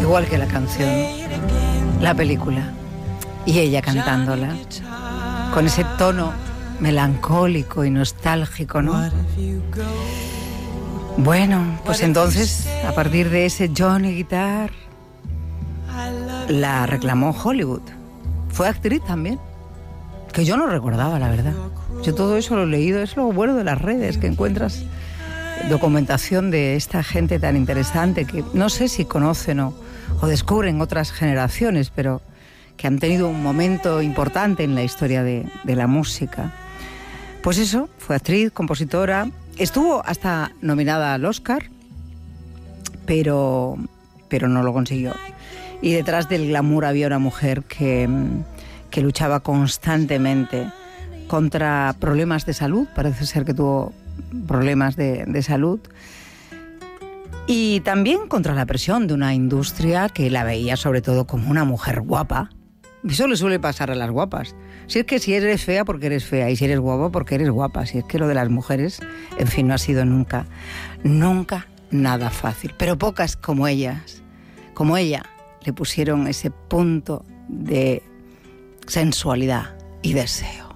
igual que la canción, la película, y ella cantándola, con ese tono melancólico y nostálgico, ¿no? Bueno, pues entonces, a partir de ese Johnny Guitar, la reclamó Hollywood. Fue actriz también, que yo no recordaba, la verdad. Yo todo eso lo he leído, es lo bueno de las redes, que encuentras documentación de esta gente tan interesante que no sé si conocen o descubren otras generaciones, pero que han tenido un momento importante en la historia de la música. Pues eso, fue actriz, compositora, estuvo hasta nominada al Oscar, pero no lo consiguió. Y detrás del glamour había una mujer que luchaba constantemente contra problemas de salud, parece ser que tuvo problemas de salud, y también contra la presión de una industria que la veía sobre todo como una mujer guapa. Eso le suele pasar a las guapas. Si es que si eres fea, porque eres fea, y si eres guapa, porque eres guapa. Si es que lo de las mujeres, en fin, no ha sido nunca nada fácil. Pero pocas como ella, le pusieron ese punto de sensualidad y deseo.